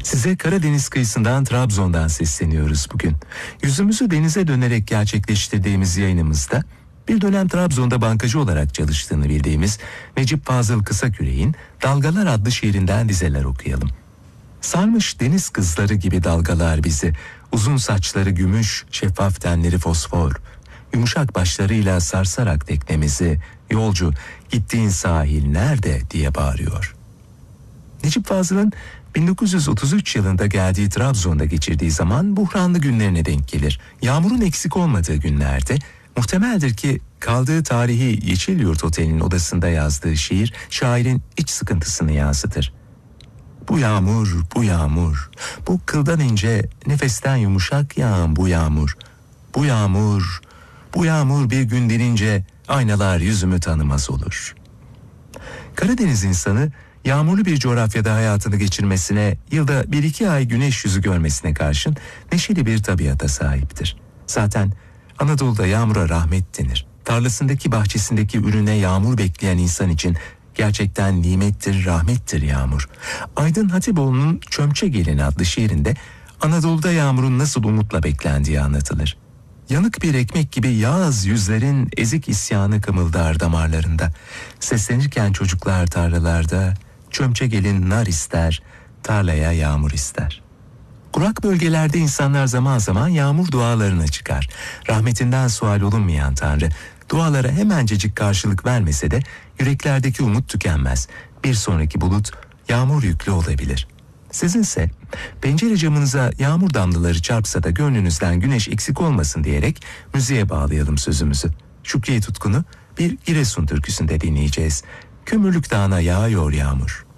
Size Karadeniz kıyısından Trabzon'dan sesleniyoruz bugün. Yüzümüzü denize dönerek gerçekleştirdiğimiz yayınımızda bir dönem Trabzon'da bankacı olarak çalıştığını bildiğimiz Necip Fazıl Kısaküre'nin Dalgalar adlı şiirinden dizeler okuyalım. Sarmış deniz kızları gibi dalgalar bizi, uzun saçları gümüş, şeffaf tenleri fosfor, yumuşak başlarıyla sarsarak teknemizi, yolcu gittiğin sahil nerede diye bağırıyor. Necip Fazıl'ın 1933 yılında geldiği Trabzon'da geçirdiği zaman buhranlı günlerine denk gelir. Yağmurun eksik olmadığı günlerde muhtemeldir ki kaldığı tarihi Yeşilyurt Oteli'nin odasında yazdığı şiir şairin iç sıkıntısını yansıtır. Bu yağmur, bu yağmur, bu kıldan ince, nefesten yumuşak yağan bu yağmur. Bu yağmur, bu yağmur bir gün dinince aynalar yüzümü tanımaz olur. Karadeniz insanı yağmurlu bir coğrafyada hayatını geçirmesine, yılda 1-2 ay güneş yüzü görmesine karşın neşeli bir tabiata sahiptir. Zaten Anadolu'da yağmura rahmet denir. Tarlasındaki, bahçesindeki ürüne yağmur bekleyen insan için gerçekten nimettir, rahmettir yağmur. Aydın Hatipoğlu'nun Çömçe Gelin adlı şiirinde Anadolu'da yağmurun nasıl umutla beklendiği anlatılır. Yanık bir ekmek gibi yağız yüzlerin ezik isyanı kımıldar damarlarında. Seslenirken çocuklar tarlalarda, çömçe gelin nar ister, tarlaya yağmur ister. Kurak bölgelerde insanlar zaman zaman yağmur dualarına çıkar. Rahmetinden sual olunmayan Tanrı, dualara hemencecik karşılık vermese de yüreklerdeki umut tükenmez. Bir sonraki bulut yağmur yüklü olabilir. Sizinse pencere camınıza yağmur damlaları çarpsa da gönlünüzden güneş eksik olmasın diyerek müziğe bağlayalım sözümüzü. Şükriye Tutkun'u bir Giresun türküsünde dinleyeceğiz. Kömürlük Dağı'na yağıyor yağmur.